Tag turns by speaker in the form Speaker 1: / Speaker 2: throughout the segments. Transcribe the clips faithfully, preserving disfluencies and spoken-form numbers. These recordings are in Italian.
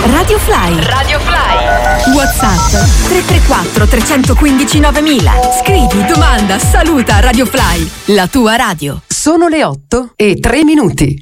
Speaker 1: Radio Fly.
Speaker 2: Radio Fly.
Speaker 1: WhatsApp tre tre quattro tre uno cinque novemila. Scrivi, domanda, saluta Radio Fly, la tua radio.
Speaker 3: Sono le otto e tre minuti.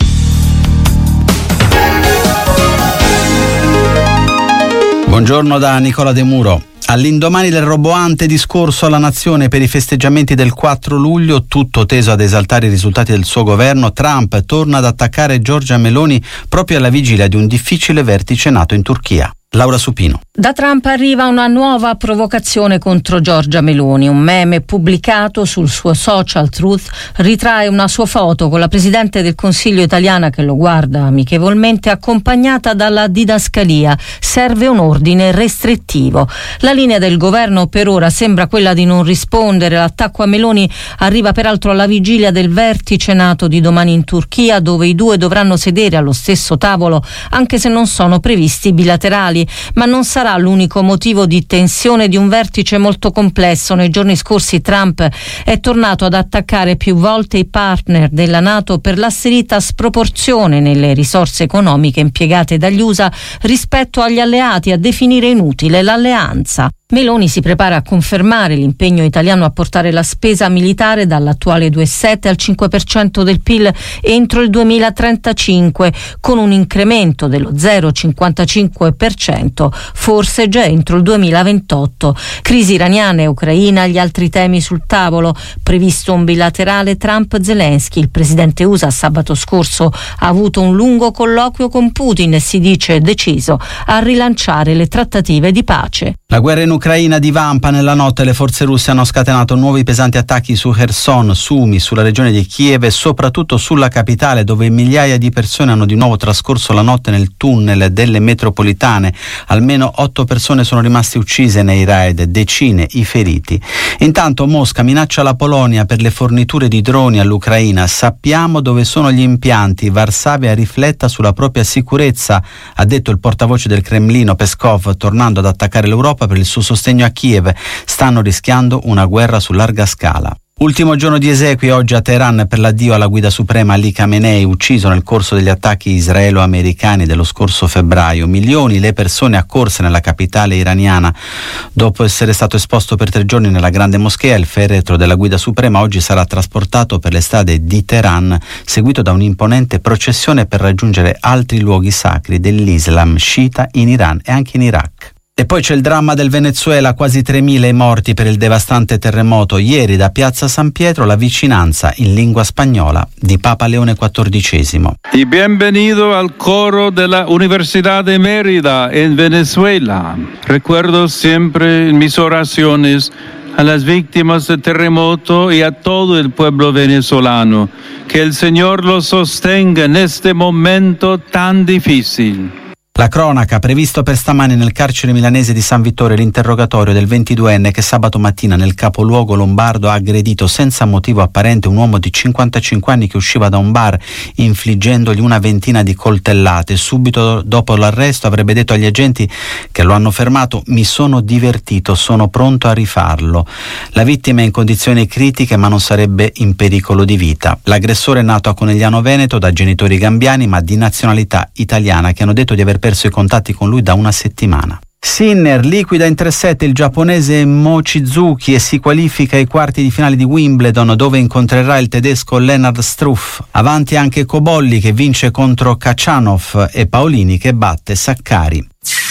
Speaker 4: Buongiorno da Nicola De Muro. All'indomani del roboante discorso alla nazione per i festeggiamenti del quattro luglio, tutto teso ad esaltare i risultati del suo governo, Trump torna ad attaccare Giorgia Meloni proprio alla vigilia di un difficile vertice NATO in Turchia. Laura Supino.
Speaker 5: Da Trump arriva una nuova provocazione contro Giorgia Meloni. Un meme pubblicato sul suo social Truth ritrae una sua foto con la Presidente del Consiglio italiana che lo guarda amichevolmente, accompagnata dalla didascalia: serve un ordine restrittivo. La linea del governo per ora sembra quella di non rispondere. L'attacco a Meloni arriva peraltro alla vigilia del vertice NATO di domani in Turchia, dove i due dovranno sedere allo stesso tavolo, anche se non sono previsti bilaterali. Ma non sarà l'unico motivo di tensione di un vertice molto complesso. Nei giorni scorsi Trump è tornato ad attaccare più volte i partner della NATO per l'asserita sproporzione nelle risorse economiche impiegate dagli U S A rispetto agli alleati, a definire inutile l'alleanza. Meloni si prepara a confermare l'impegno italiano a portare la spesa militare dall'attuale due virgola sette al cinque per cento del P I L entro il duemilatrentacinque, con un incremento dello zero virgola cinquantacinque per cento forse già entro il duemilaventotto. Crisi iraniana e ucraina, gli altri temi sul tavolo. Previsto un bilaterale Trump-Zelensky. Il presidente U S A sabato scorso ha avuto un lungo colloquio con Putin e si dice deciso a rilanciare le trattative di pace.
Speaker 4: La guerra in Ucraina divampa. Nella notte le forze russe hanno scatenato nuovi pesanti attacchi su Kherson, Sumi, sulla regione di Kiev e soprattutto sulla capitale, dove migliaia di persone hanno di nuovo trascorso la notte nel tunnel delle metropolitane. Almeno otto persone sono rimaste uccise nei raid, decine i feriti. Intanto Mosca minaccia la Polonia per le forniture di droni all'Ucraina. Sappiamo dove sono gli impianti. Varsavia rifletta sulla propria sicurezza, ha detto il portavoce del Cremlino Peskov, tornando ad attaccare l'Europa per il suo sostegno a Kiev. Stanno rischiando una guerra su larga scala. Ultimo giorno di esequie oggi a Teheran per l'addio alla guida suprema Ali Khamenei, ucciso nel corso degli attacchi israelo-americani dello scorso febbraio. Milioni le persone accorse nella capitale iraniana. Dopo essere stato esposto per tre giorni nella grande moschea, il feretro della guida suprema oggi sarà trasportato per le strade di Teheran, seguito da un'imponente processione per raggiungere altri luoghi sacri dell'Islam sciita in Iran e anche in Iraq. E poi c'è il dramma del Venezuela, quasi tremila i morti per il devastante terremoto. Ieri da Piazza San Pietro la vicinanza in lingua spagnola di Papa Leone quattordicesimo.
Speaker 6: Y bienvenido al coro de la Universidad de Mérida en Venezuela. Recuerdo siempre en mis oraciones a las víctimas del terremoto y a todo el pueblo venezolano. Que el Señor los sostenga en este momento tan difícil.
Speaker 4: La cronaca, previsto per stamani nel carcere milanese di San Vittore l'interrogatorio del ventiduenne che sabato mattina nel capoluogo lombardo ha aggredito senza motivo apparente un uomo di cinquantacinque anni che usciva da un bar, infliggendogli una ventina di coltellate. Subito dopo l'arresto avrebbe detto agli agenti che lo hanno fermato: mi sono divertito, sono pronto a rifarlo. La vittima è in condizioni critiche ma non sarebbe in pericolo di vita. L'aggressore è nato a Conegliano Veneto da genitori gambiani ma di nazionalità italiana, che hanno detto di aver perso i contatti con lui da una settimana. Sinner liquida in tre sette il giapponese Mochizuki e si qualifica ai quarti di finale di Wimbledon, dove incontrerà il tedesco Lennart Struff. Avanti anche Cobolli che vince contro Khachanov e Paolini che batte Saccari.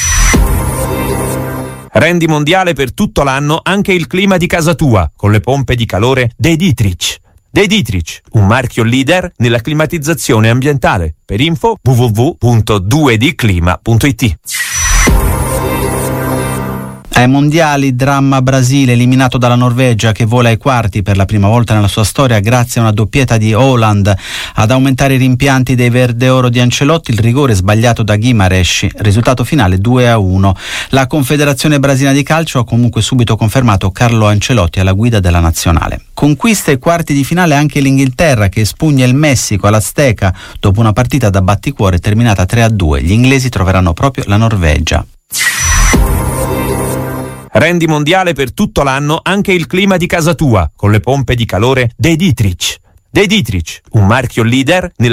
Speaker 7: Rendi mondiale per tutto l'anno anche il clima di casa tua con le pompe di calore De Dietrich. De Dietrich, un marchio leader nella climatizzazione ambientale. Per info w w w punto due d clima punto i t.
Speaker 4: Ai mondiali, dramma Brasile, eliminato dalla Norvegia che vola ai quarti per la prima volta nella sua storia grazie a una doppietta di Haaland. Ad aumentare i rimpianti dei Verde Oro di Ancelotti, il rigore sbagliato da Guimarães, risultato finale due a uno. La Confederazione Brasiliana di Calcio ha comunque subito confermato Carlo Ancelotti alla guida della nazionale. Conquista ai quarti di finale anche l'Inghilterra, che espugna il Messico all'Azteca dopo una partita da batticuore terminata tre a due. Gli inglesi troveranno proprio la Norvegia.
Speaker 7: Rendi mondiale per tutto l'anno anche il clima di casa tua con le pompe di calore De Dietrich. De Dietrich, un marchio leader nella